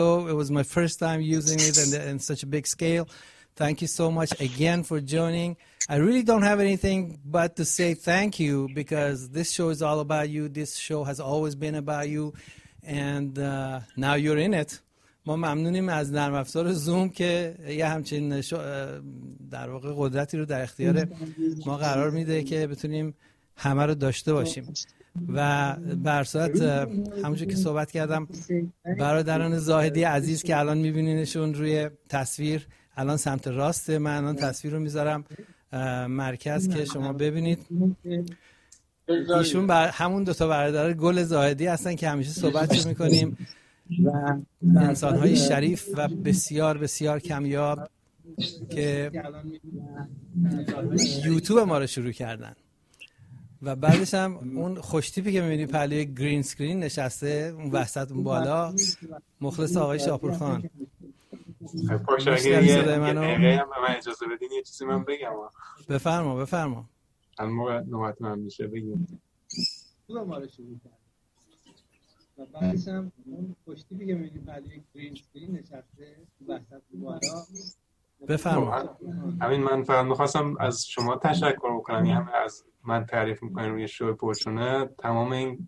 It was my first time using it in such a big scale. Thank you so much again for joining. I really don't have anything but to say thank you because this show is all about you. This show has always been about you and now you're in it. ما ممنونیم از نرم افزار زوم که یه همچین در واقع قدرتی رو در اختیار ما قرار میده که بتونیم همه رو داشته باشیم و بر صورت همونجور که صحبت کردم برادران زاهدی عزیز که الان میبینینشون روی تصویر، الان سمت راست من الان تصویر رو میذارم مرکز که شما ببینید. ایشون همون دوتا برادر گل زاهدی هستن که همیشه صحبتشو میکنیم و انسان‌های شریف و بسیار بسیار کمیاب که یوتیوب ما رو شروع کردن و بعدش هم اون خوشتیپی که می‌بینی پهلوی گرین اسکرین نشسته اون وسط اون بالا مخلص آقای شاپورخان. پاش اگه یه دقیقه هم به من اجازه بدین یه چیزی من بگم. بفرما. الان نوبت من میشه بگیم. ما رو شروع کرد و بعدش هم اون خوشتیپی که می‌بینی پهلوی گرین اسکرین نشسته وسط اون بالا. بفرما. همین من فقط می‌خواستم از شما تشکر بکنم. یه همه از من تعریف میکنم روی شو پرچونه. تمام این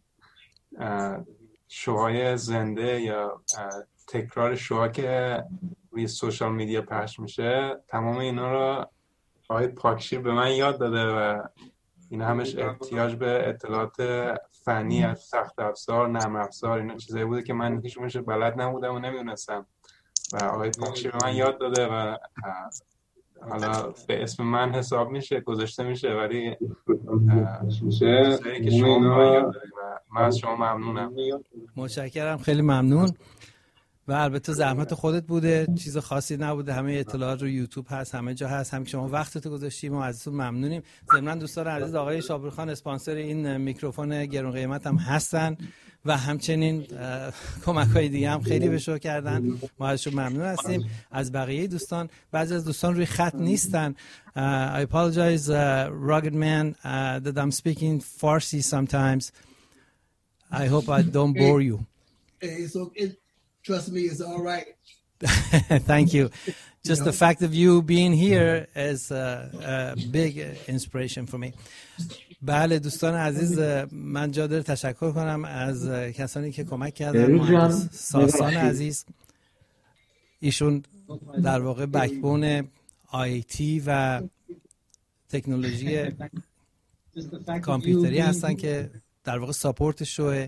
شوهای زنده یا تکرار شوها که روی سوشال میدیا پخش میشه تمام اینا رو آقای پاکشیر به من یاد داده و اینا همش احتیاج به اطلاعات فنی از سخت افزار، نرم افزار، اینا چیزایی بوده که من هیچ بلد نبودم و نمیدونستم و آقای پاکشیر به من یاد داده و حالا به اسم من حساب میشه گذاشته میشه ولی چیزایی که شما من یاد دارید و من از شما ممنونم. متشکرم، خیلی ممنون و البته زحمت خودت بوده، چیز خاصی نبوده، همه اطلاعات رو یوتیوب هست، همه جا هست، هم که شما وقتتو گذاشتی ما ازتون ممنونیم. ضمن دوستان عزیز آقای شاپورخان اسپانسر این میکروفون گران قیمت هم هستن و همچنین کمک‌های دیگه هم خیلی به شو کردن، ما ازشون ممنون هستیم. از بقیه دوستان، بعضی از دوستان روی خط نیستن. I apologize rugged man that I'm speaking Farsi sometimes. I hope I don't bore you. It's okay. Trust me, it's all right. Thank you. Just the fact of you being here is a big inspiration for me. بله دوستان عزیز، من جا داره تشکر کنم از کسانی که کمک کردن. مهندس ساسان عزیز، ایشون در واقع بکبون آیتی و تکنولوژی کامپیوتری هستن که در واقع ساپورت شوه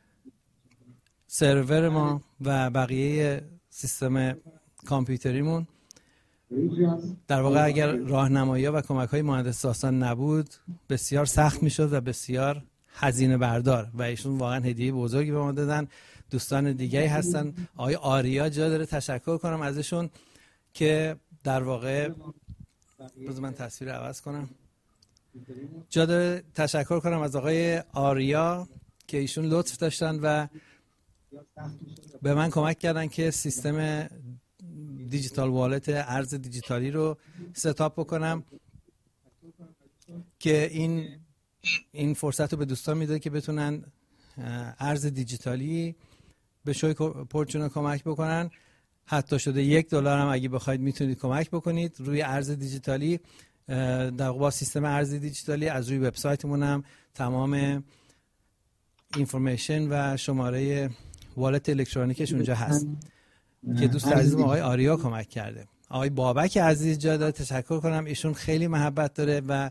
سرور ما و بقیه سیستم کامپیوتریمون. در واقع اگر راهنمایی و کمک‌های مهندس ساسان نبود بسیار سخت میشد و بسیار هزینه بردار و ایشون واقعا هدیه بزرگی به ما دادن. دوستان دیگه هستن، آقای آریا جا داره تشکر کنم ازشون که در واقع بذار من تصویر عوض کنم. جا داره تشکر کنم از آقای آریا که ایشون لطف داشتن و به من کمک کردن که سیستم دیجیتال والت ارز دیجیتالی رو ستاپ بکنم که این فرصت رو به دوستان میده که بتونن ارز دیجیتالی به شوی پرچونه کمک بکنن. حتی شده $1 هم اگه بخواید میتونید کمک بکنید روی ارز دیجیتالی. در با سیستم ارز دیجیتالی از روی وبسایتمون هم تمام اینفورمیشن و شماره والت الکترونیکش اونجا هست که دوست عزیزم آقای آریا کمک کرده. آقای بابک عزیز جا داره تشکر کنم، ایشون خیلی محبت داره و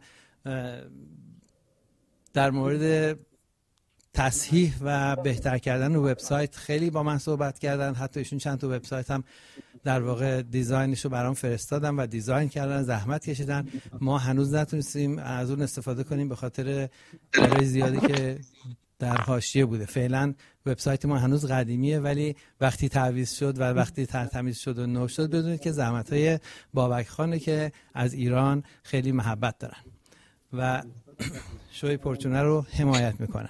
در مورد تصحیح و بهتر کردن وبسایت خیلی با من صحبت کردن. حتی ایشون چند تا وبسایت هم در واقع دیزاینش رو برام فرستادن و دیزاین کردن، زحمت کشیدن. ما هنوز نتونستیم از اون استفاده کنیم به خاطر کارهای زیادی که در حاشیه بوده. فعلا وبسایت ما هنوز قدیمیه ولی وقتی تعویض شد و وقتی تمیز شد و نو شد بدونید که زحمت‌های بابک خانه که از ایران خیلی محبت دارن و شوی پرچونه رو حمایت میکنن.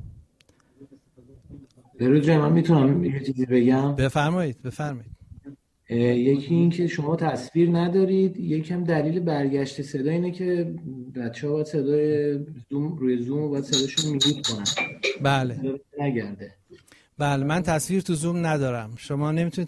درود جان، من میتونم یه چیزی بگم؟ بفرمایید. یکی این که شما تصویر ندارید، یکم دلیل برگشت صدا اینه که بچه‌ها باید صدای زوم روی زوم باید صداشون میوت کنن. بله. نگرده. بله من تصویر تو زوم ندارم. شما نمیتونید